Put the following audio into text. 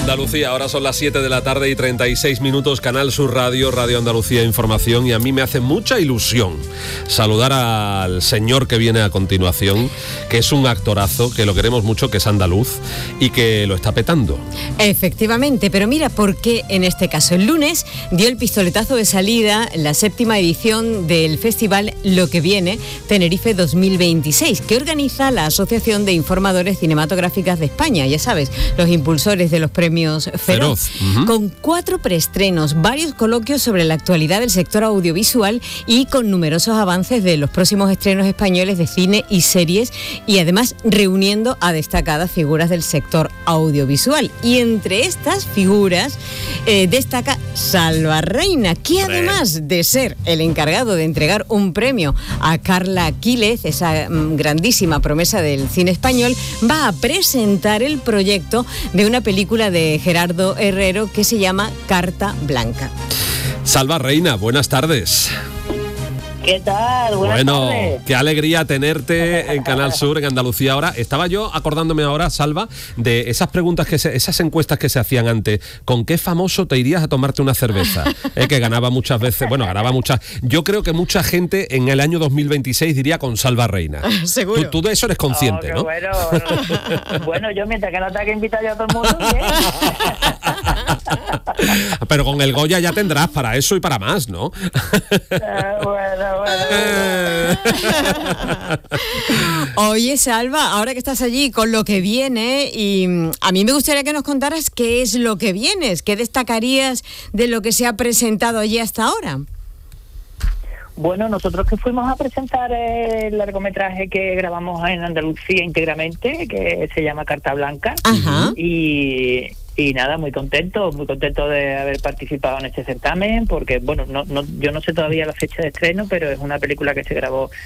Andalucía, ahora son las 7 de la tarde y 36 minutos, Canal Sur Radio, Radio Andalucía Información, y a mí me hace mucha ilusión saludar al señor que viene a continuación, que es un actorazo, que lo queremos mucho, que es andaluz y que lo está petando. Efectivamente, pero mira por qué en este caso. El lunes dio el pistoletazo de salida la 7ª edición del festival Lo que Viene, Tenerife 2026, que organiza la Asociación de Informadores Cinematográficas de España, ya sabes, los impulsores de los premios Feroz. Con 4 preestrenos, varios coloquios sobre la actualidad del sector audiovisual y con numerosos avances de los próximos estrenos españoles de cine y series, y además reuniendo a destacadas figuras del sector audiovisual. Y entre estas figuras destaca Salva Reina, que además de ser el encargado de entregar un premio a Carla Quílez, esa grandísima promesa del cine español, va a presentar el proyecto de una película de Gerardo Herrero que se llama Carta Blanca. Salva Reina, buenas tardes. ¿Qué tal? Buenas tardes. Qué alegría tenerte en Canal Sur, en Andalucía. Ahora, estaba yo acordándome ahora, Salva, de esas preguntas, esas encuestas que se hacían antes. ¿Con qué famoso te irías a tomarte una cerveza? Que ganaba muchas veces, ganaba muchas. Yo creo que mucha gente en el año 2026 diría con Salva Reina. Seguro. Tú de eso eres consciente, ¿no? Bueno, bueno, yo mientras que no te haga invitar yo a todo el mundo, ¿bien? Pero con el Goya ya tendrás para eso y para más, ¿no? Bueno. Oye, Salva, ahora que estás allí con Lo que Viene, y a mí me gustaría que nos contaras qué es Lo que Vienes, qué destacarías de lo que se ha presentado allí hasta ahora. Bueno, nosotros que fuimos a presentar el largometraje que grabamos en Andalucía íntegramente, que se llama Carta Blanca. Ajá. Y nada, muy contento de haber participado en este certamen, porque bueno, yo no sé todavía la fecha de estreno, pero es una película que se grabó